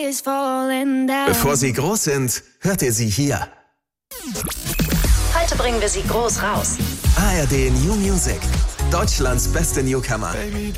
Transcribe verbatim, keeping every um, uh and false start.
is falling down. Bevor sie groß sind, hört ihr sie hier. Heute bringen wir sie groß raus. A R D New Music. Deutschlands beste Newcomer.